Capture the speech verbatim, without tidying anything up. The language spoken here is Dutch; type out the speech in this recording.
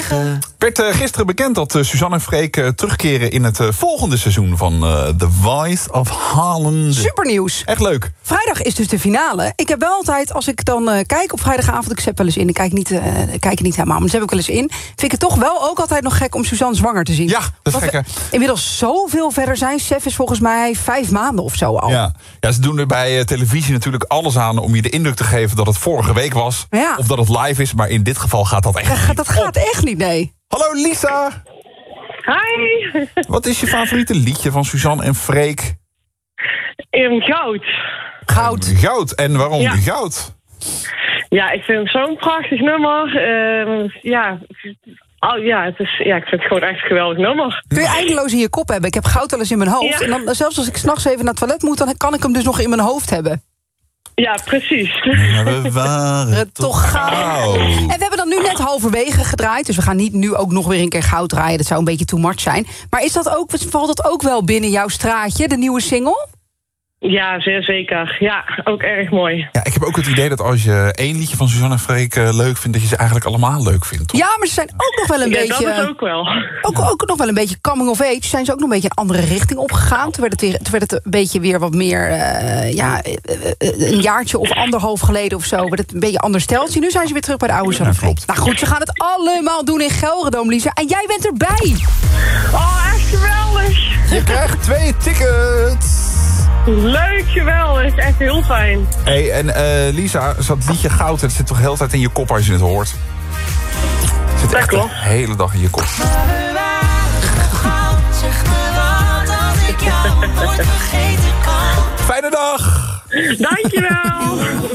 negen. Werd uh, gisteren bekend dat uh, Suzanne en Freek uh, terugkeren in het uh, volgende seizoen van uh, The Voice of Holland. Supernieuws. Echt leuk. Vrijdag is dus de finale. Ik heb wel altijd, als ik dan uh, kijk op vrijdagavond, ik zet wel eens in, ik kijk niet, uh, kijk niet helemaal, maar zet ik wel eens in, vind ik het toch wel ook altijd nog gek om Suzanne zwanger te zien. Ja, dat is gek. Inmiddels zoveel verder zijn. Sef is volgens mij vijf maanden of zo al. Ja, ja ze doen er bij uh, televisie natuurlijk alles aan om je de indruk te geven dat het vorige week was. Ja. Of dat het live is, maar in dit geval gaat dat echt Dat, niet. dat gaat echt niet, nee. Hallo Lisa. Hi. Wat is je favoriete liedje van Suzanne en Freek? In goud. Goud. Goud. En waarom Ja. goud? Ja, ik vind het zo'n prachtig nummer. Uh, ja, oh, ja, het is, ja, ik vind het gewoon echt een geweldig nummer. Kun je eindeloos in je kop hebben. Ik heb goud wel eens in mijn hoofd. Ja. En dan, zelfs als ik 's nachts even naar het toilet moet, dan kan ik hem dus nog in mijn hoofd hebben. Ja, precies. Maar we waren Toch goud. goud. En we hebben dan nu net halverwege gedraaid. Dus we gaan niet nu ook nog weer een keer goud draaien. Dat zou een beetje too much zijn. Maar is dat ook, valt dat ook wel binnen jouw straatje, de nieuwe single? Ja, zeer zeker. Ja, ook erg mooi. Ja, ik heb ook het idee dat als je één liedje van Suzanne en Freek uh, leuk vindt, dat je ze eigenlijk allemaal leuk vindt. Toch? Ja, maar ze zijn ook nog wel een Ja, beetje... dat is ook wel. Ook, ook nog wel een beetje coming of age. Zijn ze ook nog een beetje een andere richting opgegaan. Toen werd het, weer, toen werd het een beetje weer wat meer... Uh, ja, een jaartje of anderhalf geleden of zo. Werd het een beetje een ander steltje. Nu zijn ze weer terug bij de oude Suzanne en Freek. Nou goed, ze gaan het allemaal doen in Gelredome, Lisa. En jij bent erbij. Oh, echt geweldig. Je krijgt twee tickets. Leuk, geweldig. Echt heel fijn. Hey, en uh, Lisa, dat liedje goud, het zit toch heel de tijd in je kop als je het hoort? Het zit Dat echt klopt. de hele dag in je kop. We waren goud, zeg me wat als ik jou nooit vergeten kan. Fijne dag! Dankjewel.